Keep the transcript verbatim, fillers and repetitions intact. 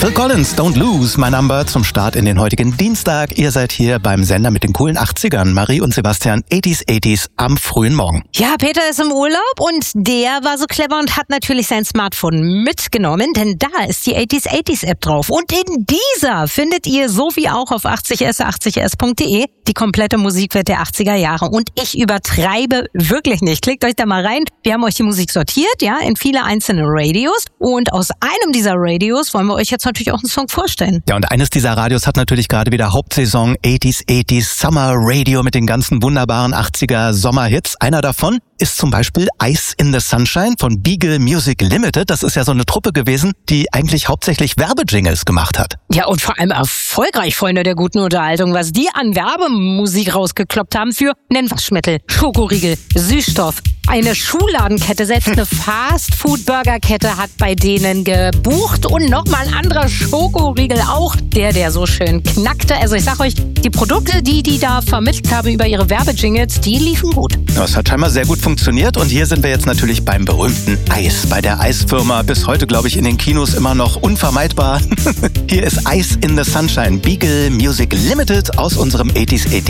Phil Collins, Don't Lose, My Number zum Start in den heutigen Dienstag. Ihr seid hier beim Sender mit den coolen achtzigern. Marie und Sebastian, achtziger achtziger am frühen Morgen. Ja, Peter ist im Urlaub und der war so clever und hat natürlich sein Smartphone mitgenommen, denn da ist die achtziger achtziger App drauf. Und in dieser findet ihr, so wie auch auf achtzig s, achtzig s punkt de, die komplette Musikwelt der achtziger Jahre. Und ich übertreibe wirklich nicht. Klickt euch da mal rein. Wir haben euch die Musik sortiert, ja, in viele einzelne Radios. Und aus einem dieser Radios wollen wir euch jetzt natürlich auch einen Song vorstellen. Ja, und eines dieser Radios hat natürlich gerade wieder Hauptsaison achtziger achtziger Summer Radio mit den ganzen wunderbaren achtziger Sommerhits. Einer davon ist zum Beispiel Ice in the Sunshine von Beagle Music Limited. Das ist ja so eine Truppe gewesen, die eigentlich hauptsächlich Werbejingles gemacht hat. Ja, und vor allem erfolgreich, Freunde der guten Unterhaltung, was die an Werbemusik rausgekloppt haben für Nennwaschmittel, Schokoriegel, Süßstoff. Eine Schuhladenkette, selbst eine Fast-Food-Burger-Kette hat bei denen gebucht und nochmal ein anderer Schokoriegel auch, der, der so schön knackte. Also ich sag euch, die Produkte, die die da vermittelt haben über ihre Werbejingles, die liefen gut. Das hat scheinbar sehr gut funktioniert und hier sind wir jetzt natürlich beim berühmten Eis, bei der Eisfirma. Bis heute, glaube ich, in den Kinos immer noch unvermeidbar. Hier ist Ice in the Sunshine, Beagle Music Limited aus unserem achtziger achtziger